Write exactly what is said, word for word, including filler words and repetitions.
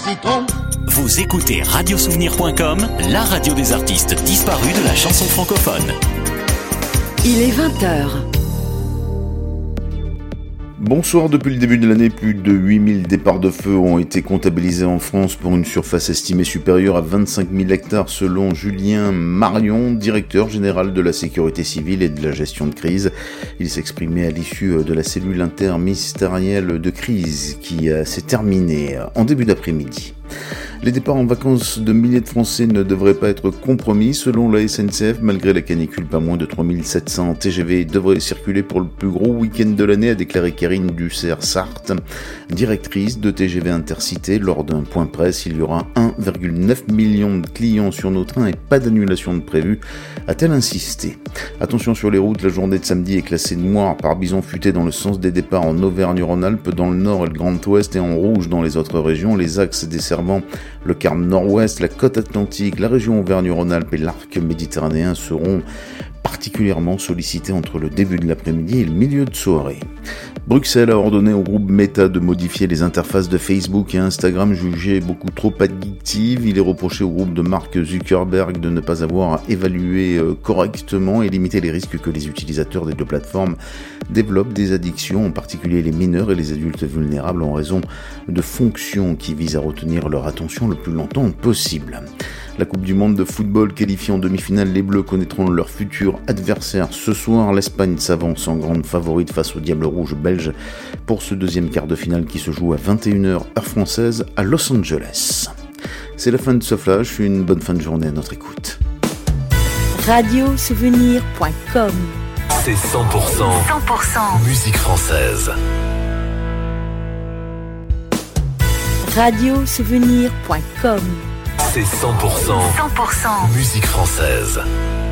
citron. Vous écoutez radiosouvenir point com, la radio des artistes disparus de la chanson francophone. Il est vingt heures. Bonsoir. Depuis le début de l'année, plus de huit mille départs de feu ont été comptabilisés en France pour une surface estimée supérieure à vingt-cinq mille hectares selon Julien Marion, directeur général de la sécurité civile et de la gestion de crise. Il s'exprimait à l'issue de la cellule interministérielle de crise qui s'est terminée en début d'après-midi. Les départs en vacances de milliers de Français ne devraient pas être compromis. Selon la S N C F, malgré la canicule, pas moins de trois mille sept cents T G V devraient circuler pour le plus gros week-end de l'année, a déclaré Karine Ducer-Sarthe, directrice de T G V Intercité. Lors d'un point presse, il y aura un virgule neuf million de clients sur nos trains et pas d'annulation de prévu, a-t-elle insisté. Attention sur les routes, la journée de samedi est classée noire par bison futé dans le sens des départs en Auvergne-Rhône-Alpes, dans le nord et le Grand Ouest, et en rouge dans les autres régions. Les axes desservant le quart nord-ouest, la côte atlantique, la région Auvergne-Rhône-Alpes et l'arc méditerranéen seront particulièrement sollicités entre le début de l'après-midi et le milieu de soirée. Bruxelles a ordonné au groupe Meta de modifier les interfaces de Facebook et Instagram jugées beaucoup trop addictives. Il est reproché au groupe de Mark Zuckerberg de ne pas avoir évalué correctement et limité les risques que les utilisateurs des deux plateformes développent des addictions, en particulier les mineurs et les adultes vulnérables, en raison de fonctions qui visent à retenir leur attention le plus longtemps possible. La Coupe du Monde de football qualifiée en demi-finale, les Bleus connaîtront leur futur adversaire ce soir. L'Espagne s'avance en grande favorite face aux Diables Rouges belges pour ce deuxième quart de finale qui se joue à vingt et une heures heure française à Los Angeles. C'est la fin de ce flash, une bonne fin de journée à notre écoute. radiosouvenir point com. C'est cent pour cent, cent pour cent musique française. radiosouvenir point com. C'est cent pour cent, cent pour cent musique française.